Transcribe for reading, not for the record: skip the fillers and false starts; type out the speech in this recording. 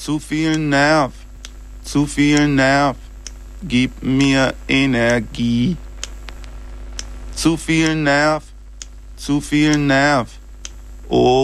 zu viel Nerv, zu viel Nerv, gib mir Energie. Zu viel Nerv, oh